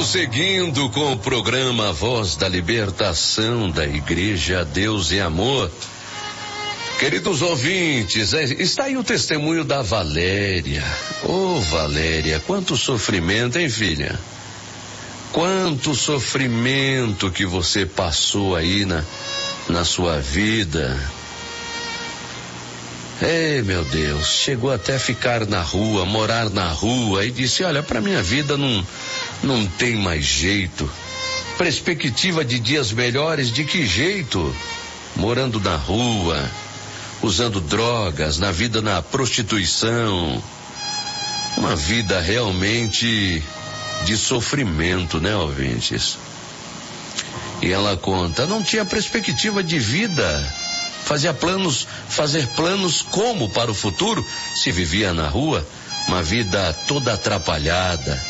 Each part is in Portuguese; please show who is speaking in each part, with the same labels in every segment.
Speaker 1: Estamos seguindo com o programa Voz da Libertação da Igreja Deus e Amor. Queridos ouvintes, está aí o testemunho da Valéria. Valéria, quanto sofrimento, hein, filha? Quanto sofrimento que você passou aí na sua vida. Ei, meu Deus, chegou até ficar na rua, morar na rua, e disse, olha, para minha vida não tem mais jeito. Perspectiva de dias melhores, de que jeito? Morando na rua, usando drogas, na vida na prostituição. Uma vida realmente de sofrimento, né, ouvintes? E ela conta, não tinha perspectiva de vida. Fazer planos como para o futuro, se vivia na rua, uma vida toda atrapalhada.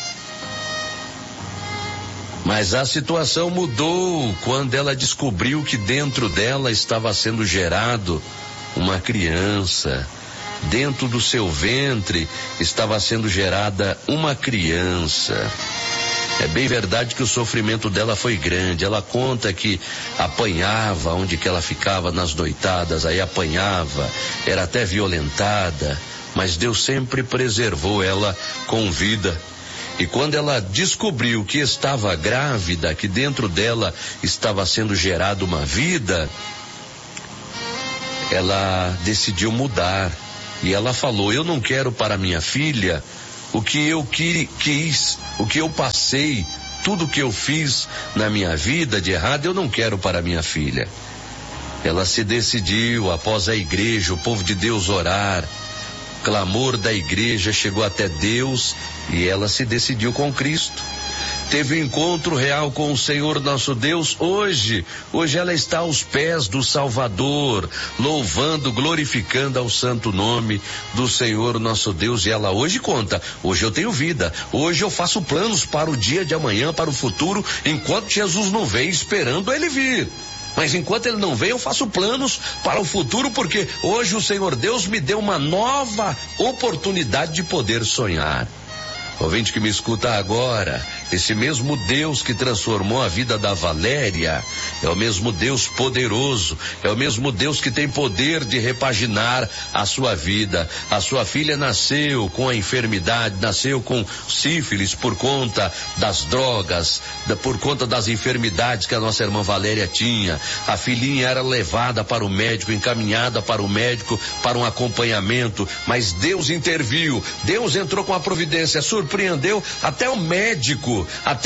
Speaker 1: Mas a situação mudou quando ela descobriu que dentro dela estava sendo gerado uma criança. Dentro do seu ventre estava sendo gerada uma criança. É bem verdade que o sofrimento dela foi grande. Ela conta que apanhava onde que ela ficava nas noitadas, aí apanhava, era até violentada, mas Deus sempre preservou ela com vida. E quando ela descobriu que estava grávida, que dentro dela estava sendo gerada uma vida, ela decidiu mudar. E ela falou, eu não quero para minha filha o que eu quis, o que eu passei, tudo que eu fiz na minha vida de errado, eu não quero para minha filha. Ela se decidiu, após a igreja, o povo de Deus orar, clamor da igreja chegou até Deus e ela se decidiu com Cristo. Teve um encontro real com o Senhor nosso Deus. Hoje ela está aos pés do Salvador, louvando, glorificando ao santo nome do Senhor nosso Deus. E ela hoje conta, hoje eu tenho vida, hoje eu faço planos para o dia de amanhã, para o futuro, enquanto Jesus não vem, esperando ele vir. Mas enquanto ele não vem, eu faço planos para o futuro, porque hoje o Senhor Deus me deu uma nova oportunidade de poder sonhar. Ouvinte que me escuta agora, esse mesmo Deus que transformou a vida da Valéria é o mesmo Deus poderoso, é o mesmo Deus que tem poder de repaginar a sua vida. A sua filha nasceu com a enfermidade, nasceu com sífilis por conta das drogas, por conta das enfermidades que a nossa irmã Valéria tinha. A filhinha era levada para o médico, encaminhada para o médico, para um acompanhamento, mas Deus interviu, Deus entrou com a providência, surpreendeu até o médico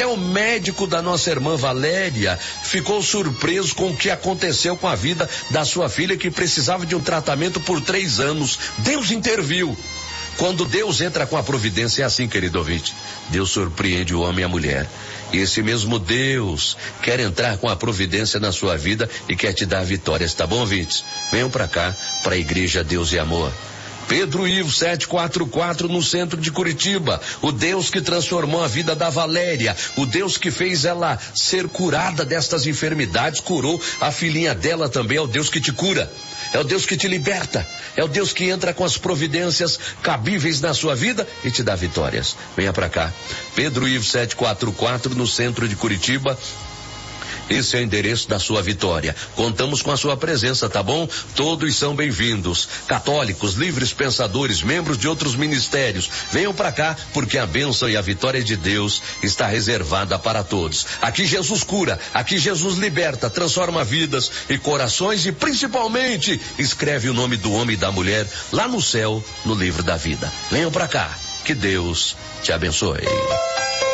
Speaker 1: da nossa irmã Valéria ficou surpreso com o que aconteceu com a vida da sua filha, que precisava de um tratamento por 3 anos. Deus interviu. Quando Deus entra com a providência, é assim, querido ouvinte, Deus surpreende o homem e a mulher. E esse mesmo Deus quer entrar com a providência na sua vida e quer te dar vitórias, tá bom, ouvintes? Venham pra cá, pra Igreja Deus e Amor. Pedro Ivo 744 no centro de Curitiba. O Deus que transformou a vida da Valéria, o Deus que fez ela ser curada destas enfermidades, curou a filhinha dela também. É o Deus que te cura, é o Deus que te liberta, é o Deus que entra com as providências cabíveis na sua vida e te dá vitórias. Venha pra cá, Pedro Ivo 744 no centro de Curitiba. Esse é o endereço da sua vitória. Contamos com a sua presença, tá bom? Todos são bem-vindos. Católicos, livres pensadores, membros de outros ministérios, venham pra cá, porque a bênção e a vitória de Deus está reservada para todos. Aqui Jesus cura, aqui Jesus liberta, transforma vidas e corações e principalmente escreve o nome do homem e da mulher lá no céu, no livro da vida. Venham pra cá, que Deus te abençoe.